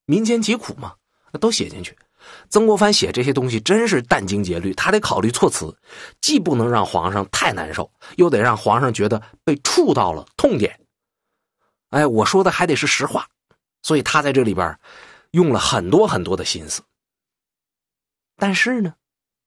民间疾苦嘛，都写进去。曾国藩写这些东西真是殚精竭虑，他得考虑措辞，既不能让皇上太难受，又得让皇上觉得被触到了痛点。我说的还得是实话，所以他在这里边用了很多很多的心思。但是呢，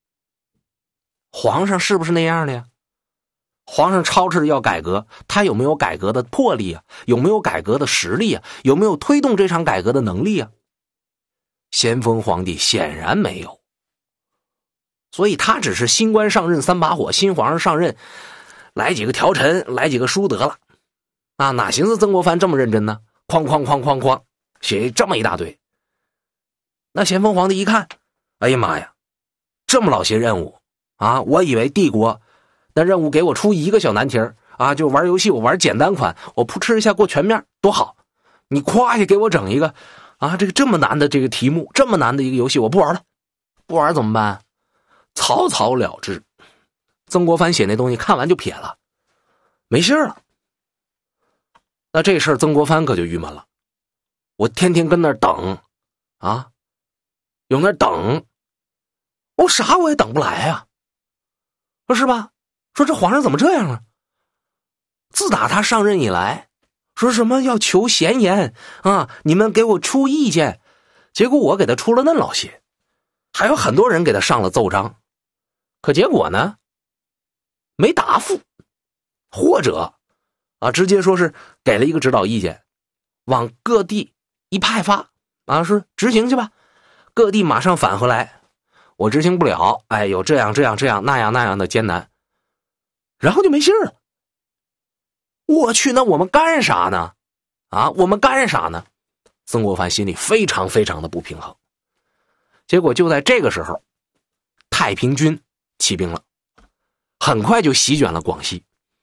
皇上是不是那样的呀？皇上吵着要改革，他有没有改革的魄力啊？有没有改革的实力啊？有没有推动这场改革的能力啊？咸丰皇帝显然没有，所以他只是新官上任三把火，新皇上上任，来几个条陈，来几个书得了啊！哪寻思曾国藩这么认真呢？哐哐哐哐哐，写这么一大堆。那咸丰皇帝一看，哎呀妈呀，这么老些任务啊！我以为帝国的任务给我出一个小难题啊，就玩游戏我玩简单款，我扑哧一下过全面多好。你夸一给我整一个啊，这么难的这个题目，这么难的一个游戏，我不玩了。不玩怎么办？草草了之。曾国藩写那东西看完就撇了，没信了。那这事儿曾国藩可就郁闷了。我天天跟那儿等啊，有那儿等，我啥我也等不来呀，说是吧？说这皇上怎么这样啊？自打他上任以来，说什么要求贤言啊，你们给我出意见，结果我给他出了那老些，还有很多人给他上了奏章，可结果呢，没答复，或者啊，直接说是给了一个指导意见，往各地一派发啊，说执行去吧，各地马上返回来，我执行不了，有这样那样的艰难，然后就没信了。我去，那我们干啥呢？啊，我们干啥呢？曾国藩心里非常非常的不平衡。结果就在这个时候，太平军起兵了，很快就席卷了广西。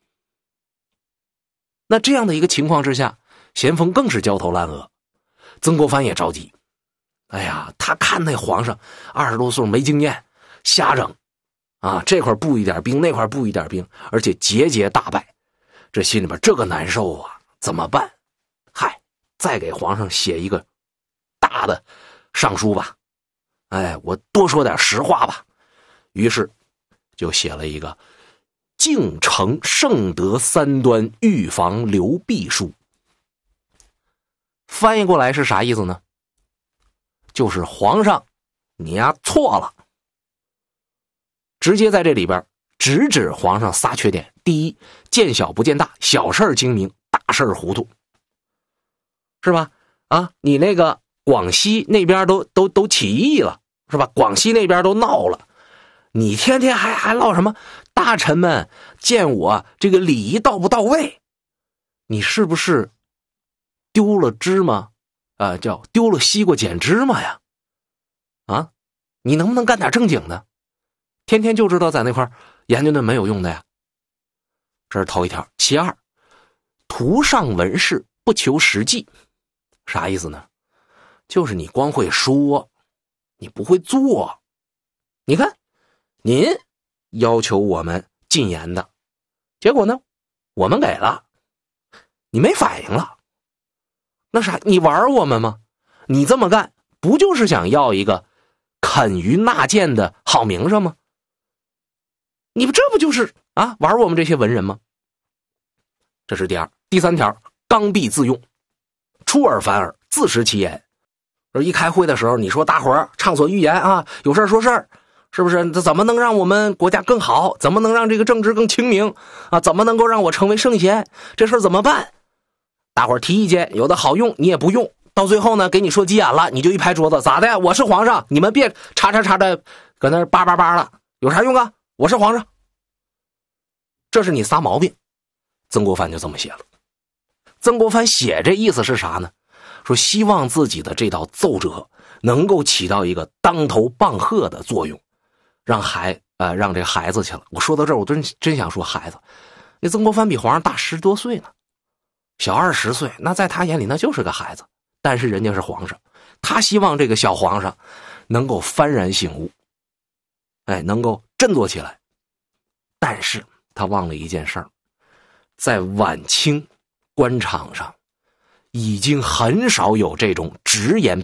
那这样的一个情况之下，咸丰更是焦头烂额，曾国藩也着急。哎呀，他看那皇上20多岁没经验，瞎整啊，这块布一点兵，那块布一点兵，而且节节大败，这心里边这个难受啊，怎么办？嗨，再给皇上写一个大的上书吧，我多说点实话吧。于是就写了一个敬承圣德三端预防流弊书。翻译过来是啥意思呢？就是皇上你呀错了，直接在这里边直指皇上仨缺点。第一，见小不见大，小事精明，大事糊涂，是吧？啊，你那个广西那边都起义了，是吧？广西那边都闹了，你天天还唠什么大臣们见我这个礼仪到不到位？你是不是丢了芝麻叫丢了西瓜捡芝麻呀？啊，你能不能干点正经的？天天就知道在那块研究那没有用的呀。这是头一条。其二，图上文事不求实际。啥意思呢？就是你光会说，你不会做。你看您要求我们禁言的，结果呢我们给了，你没反应了，那啥，你玩我们吗？你这么干不就是想要一个肯于纳谏的好名声吗？你这不就是玩我们这些文人吗？这是第二。第三条，刚愎自用，出尔反尔，自食其言。一开会的时候，你说大伙儿畅所欲言啊，有事说事儿，是不是？怎么能让我们国家更好？怎么能让这个政治更清明啊？怎么能够让我成为圣贤？这事儿怎么办？大伙儿提意见，有的好用你也不用，到最后呢给你说急眼了，你就一拍桌子，咋的呀？我是皇上，你们别叉的搁那叭叭叭了，有啥用啊？我是皇上。这是你仨毛病。曾国藩就这么写了。曾国藩写这意思是啥呢？说希望自己的这道奏折能够起到一个当头棒喝的作用，让这孩子去了。我说到这儿，我真想说孩子，那曾国藩比皇上大10多岁呢，小20岁，那在他眼里那就是个孩子，但是人家是皇上，他希望这个小皇上能够幡然醒悟，能够振作起来。但是他忘了一件事儿，在晚清官场上已经很少有这种直言